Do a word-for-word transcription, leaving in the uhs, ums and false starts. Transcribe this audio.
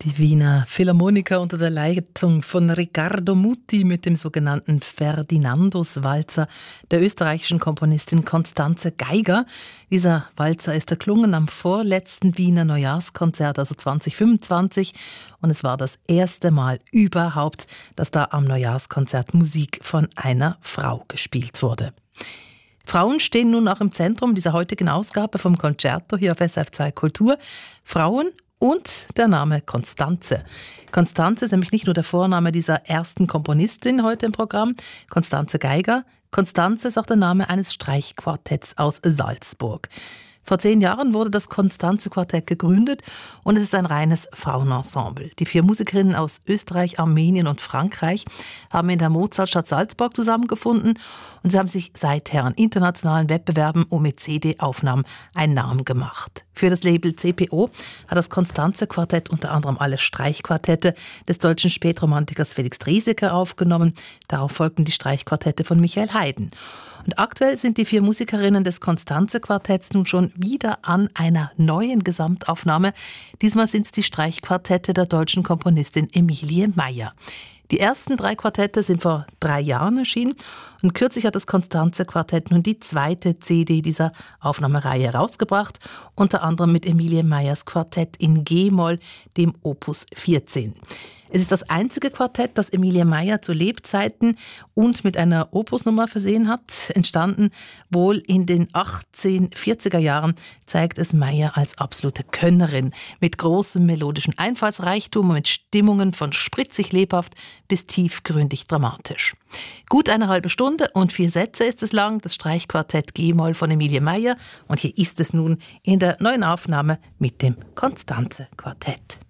Die Wiener Philharmoniker unter der Leitung von Riccardo Muti mit dem sogenannten Ferdinandus-Walzer der österreichischen Komponistin Constanze Geiger. Dieser Walzer ist erklungen am vorletzten Wiener Neujahrskonzert, also zwanzig fünfundzwanzig. Und es war das erste Mal überhaupt, dass da am Neujahrskonzert Musik von einer Frau gespielt wurde. Frauen stehen nun auch im Zentrum dieser heutigen Ausgabe vom Concerto hier auf S R F zwei Kultur. Frauen und der Name Constanze. Constanze ist nämlich nicht nur der Vorname dieser ersten Komponistin heute im Programm, Constanze Geiger. Constanze ist auch der Name eines Streichquartetts aus Salzburg. Vor zehn Jahren wurde das Constanze-Quartett gegründet und es ist ein reines Frauenensemble. Die vier Musikerinnen aus Österreich, Armenien und Frankreich haben in der Mozartstadt Salzburg zusammengefunden und sie haben sich seither an internationalen Wettbewerben und mit C D-Aufnahmen einen Namen gemacht. Für das Label C P O hat das Constanze-Quartett unter anderem alle Streichquartette des deutschen Spätromantikers Felix Draeseke aufgenommen. Darauf folgten die Streichquartette von Michael Haydn. Und aktuell sind die vier Musikerinnen des Constanze-Quartetts nun schon wieder an einer neuen Gesamtaufnahme. Diesmal sind es die Streichquartette der deutschen Komponistin Emilie Meyer. Die ersten drei Quartette sind vor drei Jahren erschienen und kürzlich hat das Constanze-Quartett nun die zweite C D dieser Aufnahmereihe herausgebracht, unter anderem mit Emilie Meyers Quartett in G-Moll, dem Opus vierzehn. Es ist das einzige Quartett, das Emilie Meyer zu Lebzeiten und mit einer Opusnummer versehen hat. Entstanden wohl in den achtzehnhundertvierziger Jahren, zeigt es Meyer als absolute Könnerin mit großem melodischen Einfallsreichtum und mit Stimmungen von spritzig lebhaft bis tiefgründig dramatisch. Gut eine halbe Stunde und vier Sätze ist es lang, das Streichquartett G-Moll von Emilie Meyer. Und hier ist es nun in der neuen Aufnahme mit dem Constanze-Quartett.